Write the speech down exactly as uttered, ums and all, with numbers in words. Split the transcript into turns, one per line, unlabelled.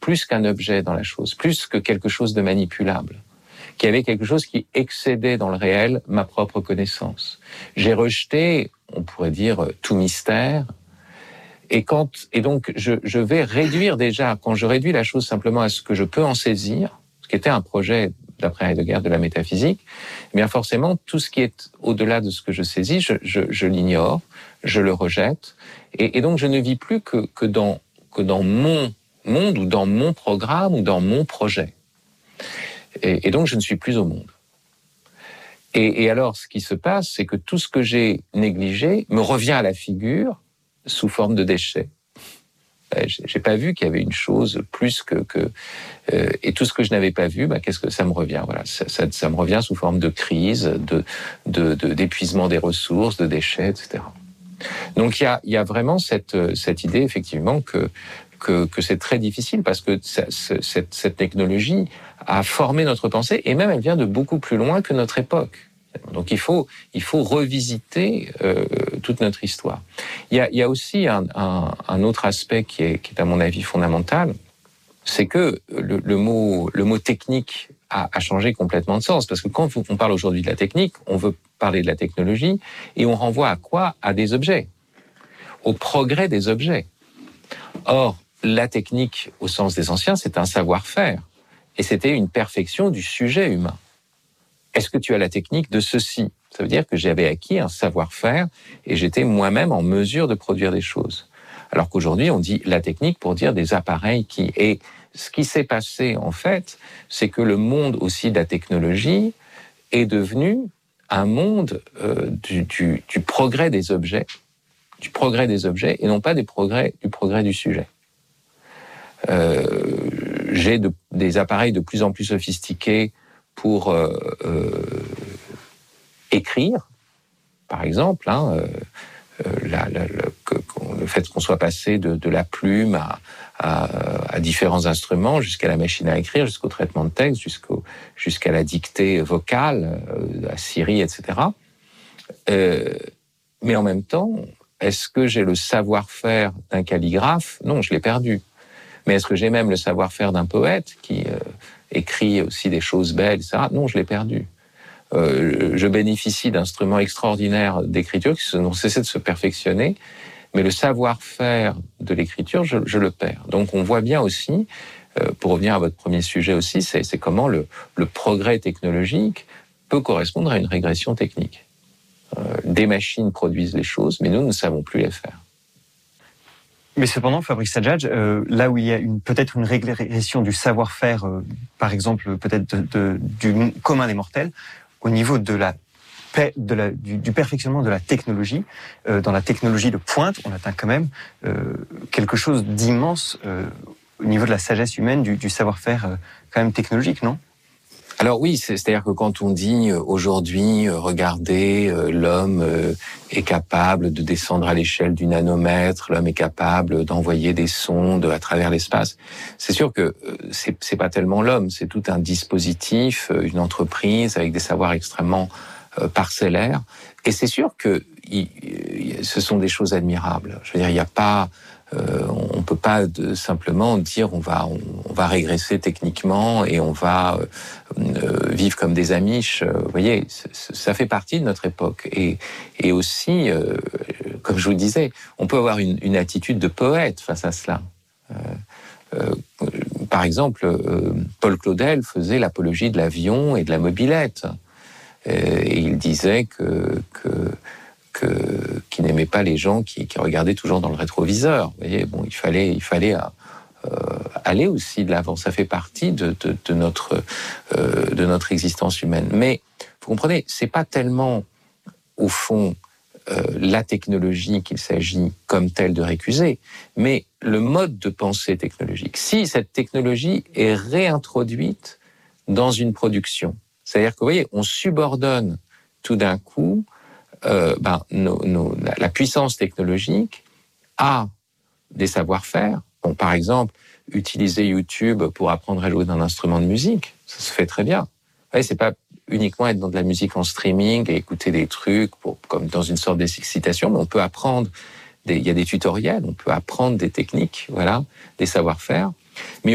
plus qu'un objet dans la chose, plus que quelque chose de manipulable, qu'il y avait quelque chose qui excédait dans le réel ma propre connaissance. J'ai rejeté, on pourrait dire, tout mystère, et, quand, et donc je, je vais réduire déjà, quand je réduis la chose simplement à ce que je peux en saisir, ce qui était un projet d'après Heidegger de la métaphysique, eh bien forcément, tout ce qui est au-delà de ce que je saisis, je, je, je l'ignore, je le rejette, et, et donc je ne vis plus que, que, dans, que dans mon monde, ou dans mon programme, ou dans mon projet. Et, et donc je ne suis plus au monde. Et, et alors, ce qui se passe, c'est que tout ce que j'ai négligé me revient à la figure sous forme de déchets. J'ai pas vu qu'il y avait une chose plus que... que euh, et tout ce que je n'avais pas vu, bah, qu'est-ce que ça me revient, voilà, ça, ça, ça me revient sous forme de crise, de, de, de, d'épuisement des ressources, de déchets, et cetera. Donc il y a, il y a vraiment cette, cette idée, effectivement, que, que, que c'est très difficile, parce que ça, cette, cette technologie a formé notre pensée, et même elle vient de beaucoup plus loin que notre époque. Donc il faut, il faut revisiter euh, toute notre histoire. Il y a, il y a aussi un, un, un autre aspect qui est, qui est à mon avis fondamental, c'est que le, le, mot, le mot technique a, a changé complètement de sens. Parce que quand on parle aujourd'hui de la technique, on veut parler de la technologie, et on renvoie à quoi? À des objets, au progrès des objets. Or, la technique, au sens des anciens, c'est un savoir-faire, et c'était une perfection du sujet humain. Est-ce que tu as la technique de ceci? Ça veut dire que j'avais acquis un savoir-faire et j'étais moi-même en mesure de produire des choses. Alors qu'aujourd'hui, on dit la technique pour dire des appareils qui... Et ce qui s'est passé, en fait, c'est que le monde aussi de la technologie est devenu un monde euh, du, du, du progrès des objets, du progrès des objets, et non pas des progrès, du progrès du sujet. Euh, j'ai de, des appareils de plus en plus sophistiqués pour euh, euh, écrire, par exemple, hein, euh, la, la, la, que, le fait qu'on soit passé de, de la plume à, à, à différents instruments, jusqu'à la machine à écrire, jusqu'au traitement de texte, jusqu'au, jusqu'à la dictée vocale, euh, à Siri, et cetera. Euh, mais en même temps, est-ce que j'ai le savoir-faire d'un calligraphe? Non, je l'ai perdu. Mais est-ce que j'ai même le savoir-faire d'un poète qui... Euh, écrit aussi des choses belles, et cetera. Non, je l'ai perdu. Euh, je bénéficie d'instruments extraordinaires d'écriture qui n'ont cessé de se perfectionner, mais le savoir-faire de l'écriture, je, je le perds. Donc on voit bien aussi, euh, pour revenir à votre premier sujet aussi, c'est, c'est comment le, le progrès technologique peut correspondre à une régression technique. Euh, des machines produisent les choses, mais nous ne savons plus les faire.
Mais cependant, Fabrice Sadjadj, euh, là où il y a une, peut-être une régression du savoir-faire, euh, par exemple, peut-être de, de, du commun des mortels, au niveau de la, de la, du, du perfectionnement de la technologie, euh, dans la technologie de pointe, on atteint quand même euh, quelque chose d'immense euh, au niveau de la sagesse humaine, du, du savoir-faire euh, quand même technologique, non ?
Alors oui, c'est, c'est-à-dire que quand on dit euh, aujourd'hui, euh, regardez, euh, l'homme euh, est capable de descendre à l'échelle du nanomètre, l'homme est capable d'envoyer des sondes à travers l'espace, c'est sûr que euh, c'est, c'est pas tellement l'homme, c'est tout un dispositif, euh, une entreprise avec des savoirs extrêmement euh, parcellaires, et c'est sûr que y, y, ce sont des choses admirables. Je veux dire, il n'y a pas... Euh, on peut pas de, simplement dire on va on, on va régresser techniquement et on va euh, vivre comme des Amish. Euh, vous voyez, c- c- ça fait partie de notre époque. Et, et aussi, euh, comme je vous le disais, on peut avoir une, une attitude de poète face à cela. Euh, euh, par exemple, euh, Paul Claudel faisait l'apologie de l'avion et de la mobilette. Euh, et il disait que, que Que, qui n'aimait pas les gens qui, qui regardaient toujours dans le rétroviseur. Vous voyez, bon, il fallait, il fallait euh, aller aussi de l'avant. Ça fait partie de, de, de notre euh, de notre existence humaine. Mais vous comprenez, c'est pas tellement au fond euh, la technologie qu'il s'agit comme telle de récuser, mais le mode de pensée technologique. Si cette technologie est réintroduite dans une production, c'est-à-dire que vous voyez, on subordonne tout d'un coup Euh, ben, nos, nos, la, la puissance technologique a des savoir-faire. Bon, par exemple, utiliser YouTube pour apprendre à jouer d'un instrument de musique, ça se fait très bien. Ouais, c'est pas uniquement être dans de la musique en streaming et écouter des trucs pour, comme dans une sorte d'excitation, mais on peut apprendre. Des, il y a des tutoriels, on peut apprendre des techniques, voilà, des savoir-faire. Mais